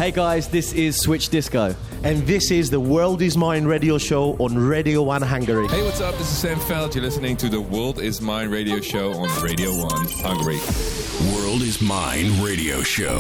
Hey guys, this is Switch Disco. And this is the World Is Mine radio show on Radio 1 Hungary. Hey, what's up? This is Sam Feld. You're listening to the World Is Mine radio show on Radio 1 Hungary. World Is Mine radio show.